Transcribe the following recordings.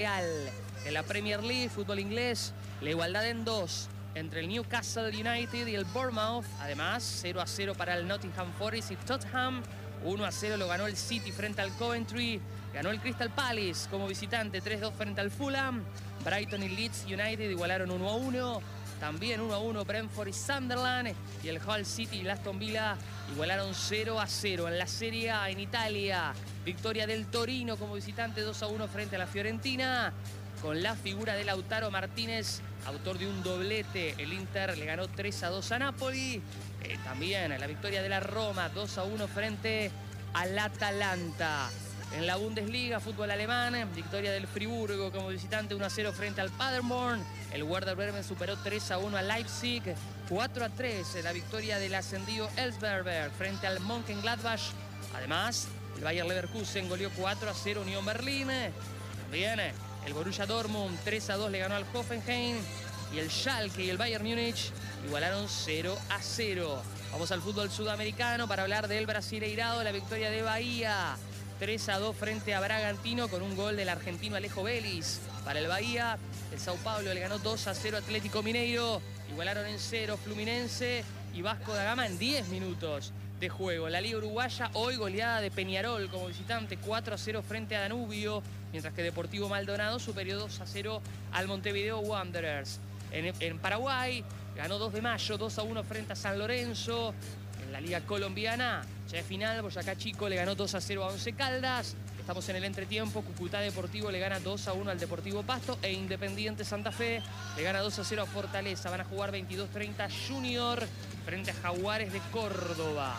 En la Premier League, fútbol inglés, la igualdad en 2 entre el Newcastle United y el Bournemouth. Además, 0-0 para el Nottingham Forest y Tottenham. 1-0 lo ganó el City frente al Coventry. Ganó el Crystal Palace como visitante, 3-2 frente al Fulham. Brighton y Leeds United igualaron 1-1. También 1-1 Brentford y Sunderland. Y el Hull City y Aston Villa igualaron 0-0. En la Serie A, en Italia, victoria del Torino como visitante, 2-1 frente a la Fiorentina. Con la figura de Lautaro Martínez, autor de un doblete. El Inter le ganó 3-2 a Napoli. También la victoria de la Roma, 2-1 frente al Atalanta. En la Bundesliga, fútbol alemán, victoria del Friburgo como visitante, 1-0 frente al Paderborn. El Werder Bremen superó 3-1 a Leipzig. 4-3 la victoria del ascendido Elfsberg frente al Mönchengladbach. Además, el Bayer Leverkusen goleó 4-0 Unión Berlín. También el Borussia Dortmund 3-2 le ganó al Hoffenheim. Y el Schalke y el Bayern Múnich igualaron 0-0. Vamos al fútbol sudamericano para hablar del Brasileirao, la victoria de Bahía. 3-2 frente a Bragantino con un gol del argentino Alejo Vélez. Para el Bahía, el Sao Paulo le ganó 2-0 Atlético Mineiro. Igualaron en 0 Fluminense y Vasco da Gama en 10 minutos de juego. La Liga Uruguaya, hoy goleada de Peñarol como visitante, 4-0 frente a Danubio. Mientras que Deportivo Maldonado superó 2-0 al Montevideo Wanderers. En Paraguay, ganó 2 de mayo, 2-1 frente a San Lorenzo. En la Liga Colombiana, ya de final, Boyacá Chico le ganó 2-0 a Once Caldas. Estamos en el entretiempo, Cúcuta Deportivo le gana 2-1 al Deportivo Pasto e Independiente Santa Fe le gana 2-0 a Fortaleza. Van a jugar 22:30 Junior frente a Jaguares de Córdoba.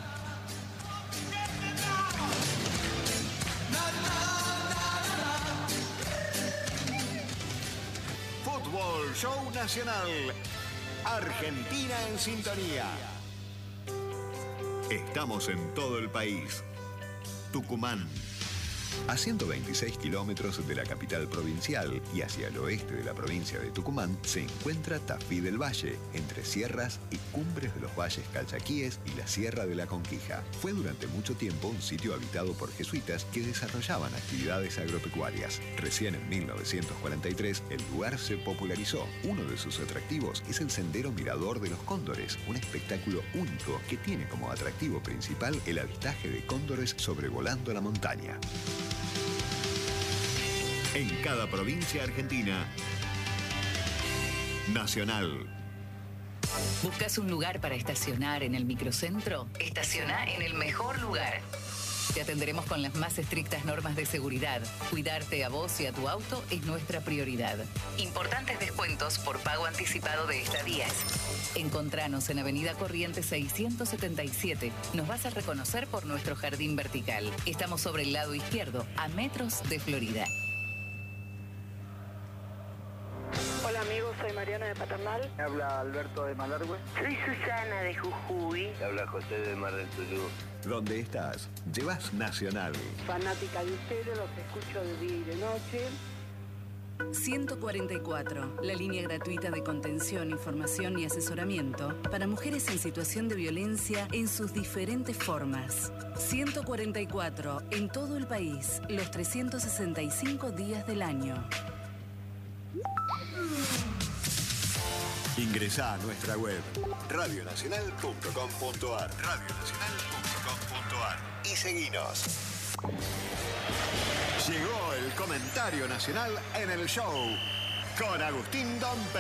Fútbol Show Nacional. Argentina en sintonía. Estamos en todo el país. Tucumán. A 126 kilómetros de la capital provincial y hacia el oeste de la provincia de Tucumán se encuentra Tafí del Valle, entre sierras y cumbres de los valles calchaquíes y la Sierra de la Conquija. Fue durante mucho tiempo un sitio habitado por jesuitas que desarrollaban actividades agropecuarias. Recién en 1943 el lugar se popularizó. Uno de sus atractivos es el Sendero Mirador de los Cóndores, un espectáculo único que tiene como atractivo principal el avistaje de cóndores sobrevolando la montaña. En cada provincia argentina, Nacional. ¿Buscas un lugar para estacionar en el microcentro? Estaciona en el mejor lugar. Te atenderemos con las más estrictas normas de seguridad. Cuidarte a vos y a tu auto es nuestra prioridad. Importantes descuentos por pago anticipado de estadías. Encontranos en Avenida Corrientes 677. Nos vas a reconocer por nuestro jardín vertical. Estamos sobre el lado izquierdo, a metros de Florida. Hola amigos, soy Mariana de Paternal. Me habla Alberto de Malargüe. Soy Susana de Jujuy. Me habla José de Mar del Tuyú. ¿Dónde estás? Llevas Nacional. Fanática de ustedes, los escucho de día y de noche. 144, la línea gratuita de contención, información y asesoramiento para mujeres en situación de violencia en sus diferentes formas. 144, en todo el país, los 365 días del año. Ingresá a nuestra web radionacional.com.ar y seguinos. Llegó el comentario nacional en el show con Agustín Dompe.